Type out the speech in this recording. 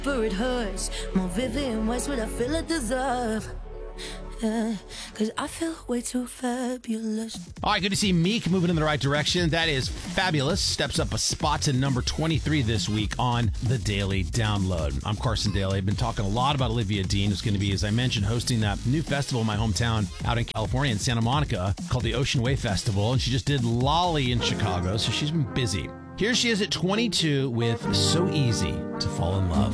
deeper it hurts. More vivid in ways what I feel I deserve. Yeah, cause I feel way too fabulous. All right, good to see Meek moving in the right direction. That is fabulous. Steps up a spot to number 23 this week on the Daily Download. I'm Carson Daly. I've been talking a lot about Olivia Dean, who's going to be, as I mentioned, hosting that new festival in my hometown out in California in Santa Monica called the Ocean Wave Festival. And she just did Lolly in Chicago, so she's been busy. Here she is at 22 with So Easy to Fall in Love.